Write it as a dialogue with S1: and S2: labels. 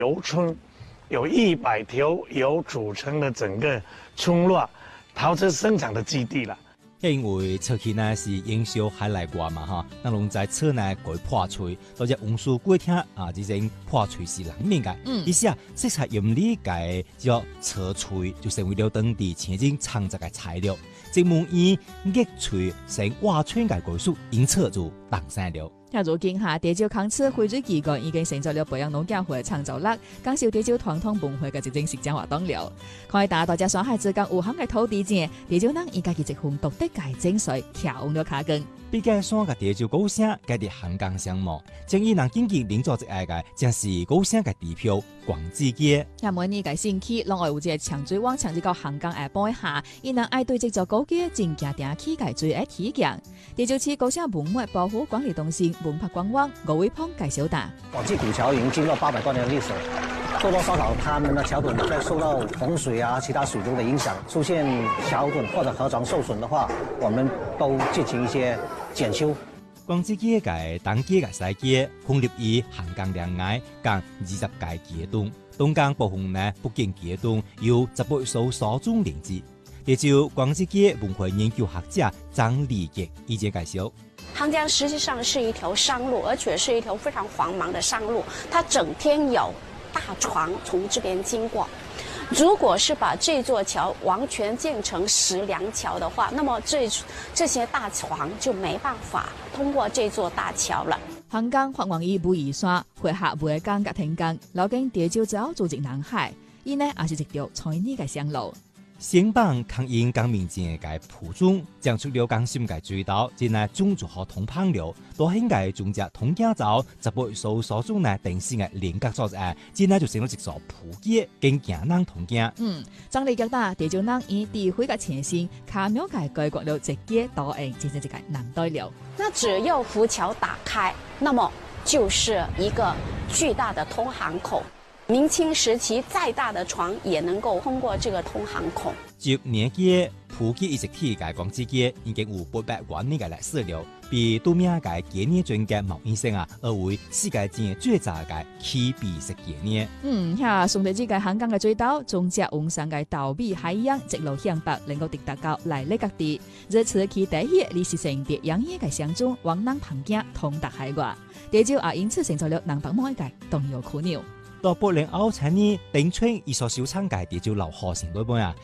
S1: 游村，有100条油组成的整个村落，陶瓷生产的基地了。
S2: 因为出去呢是营销海内外嘛哈，那拢在车内改破碎，或者运输过厅啊，这种破碎是人命嘅。意思啊，色彩用理解叫车碎，就成为了当地前景创作嘅材料。正门以热锤成瓦村嘅技术，因此就诞生了。
S3: 如今下地蕉康次荟萃基幹已經成咗了培養農家會創造力，介紹地蕉傳統文化嘅一種實踐活動了。看大大家上海之間有限嘅土地前，地蕉人以家己一份獨特嘅精髓，跳了卡根。
S2: 比較山嘅地蕉高聲，佢哋香港相貌，將伊人經濟領做一愛嘅，正是高聲嘅地標廣子街。
S3: 也每年嘅星期，另外有一個長水灣長至到香港下半下，伊人愛對這座高街真正定起嘅最愛體驗。地蕉市高聲文物保護管理中心文化觀光吳偉鵬介紹打。
S4: 廣子古橋已經經過800多年的歷史，多多少少他們的橋墩在受到洪水啊、其他水流的影響，出現橋墩或者河床受損的話，我們都進行一些檢修。
S2: 廣子街嘅東街嘅西街，分立於香港兩岸共20個街墩，東港部分呢不僅街墩有18艘沙中連接。地蕉廣子街文化研究學者張立傑意見介紹。
S5: 杭江实际上是一条商路，而且是一条非常繁忙的商路，它整天有大船从这边经过。如果是把这座桥完全建成石梁桥的话，那么这些大船就没办法通过这座大桥了。
S3: 香港發往以武夷山，會下每間嘅停工，流經地蕉洲組織南海，伊呢也是一條彩呢嘅上路。
S2: 先幫抗英革命前嘅鋪裝，將出了江心嘅水道，進來種做好通烹料，多興嘅種只通家走，18艘所種呢定性嘅連格作誒，進來就成咗一座鋪街，經行人通行。
S3: 張利腳打地蕉人以地會嘅前線，卡廟界改國了直街多應，真正一個難對了。
S5: 那只要浮橋打開，那麼就是一個巨大的通航口。明清時期再大的船也能夠通過這個通航孔。
S2: 10年街鋪街一直體嘅廣子街已經有800多年嘅歷史了，比對面嘅街呢轉嘅毛醫生啊，而為世界前最早嘅起筆式街呢。
S3: 遐宋地之嘅香港嘅水道，中只往上嘅稻米海洋一路向北，能夠抵達到內裏各地。這次期待起，你是成別洋嘢嘅鄉中往南旁境通達海外，地蕉也因此成咗了南北每一個重要樞紐。
S2: 到8年後，產呢頂村一所小廠嘅地蕉樓河城裏邊啊。